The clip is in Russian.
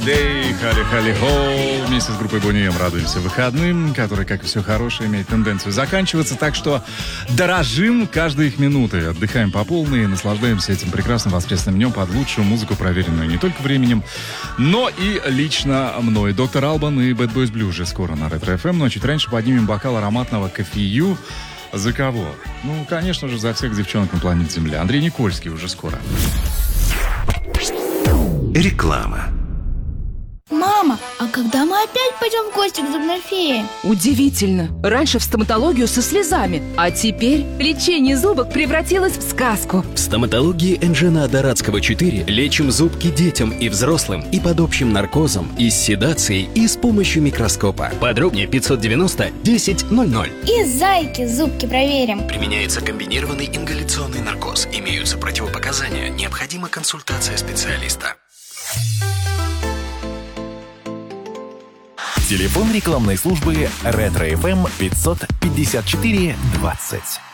Дэй, хали-хали-хо. Вместе с группой Boney M радуемся выходным, которые, как и все хорошее, имеют тенденцию заканчиваться. Так что дорожим каждой их минуты. Отдыхаем по полной и наслаждаемся этим прекрасным воскресным днем под лучшую музыку, проверенную не только временем, но и лично мной. Доктор Албан и Bad Boys Blue уже скоро на Ретро FM. Но чуть раньше поднимем бокал ароматного кофею. За кого? Ну, конечно же, за всех девчонок на планете Земля. Андрей Никольский уже скоро. Реклама. Мама, а когда мы опять пойдем в гости к зубной фее? Удивительно. Раньше в стоматологию со слезами, а теперь лечение зубок превратилось в сказку. В стоматологии Энджена Дорадского 4 лечим зубки детям и взрослым и под общим наркозом, и с седацией, и с помощью микроскопа. Подробнее 590 10 00. И зайки зубки проверим. Применяется комбинированный ингаляционный наркоз. Имеются противопоказания. Необходима консультация специалиста. Телефон рекламной службы Ретро FM 554 20.